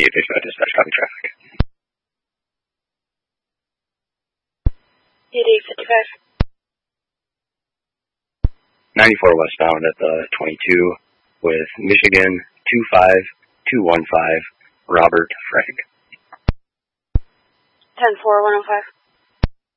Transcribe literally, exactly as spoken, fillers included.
eight fifty-five dispatch, copy traffic. eight fifty-five. ninety-four westbound at the twenty-two with Michigan two five two one five, Robert Frank. ten four one oh five.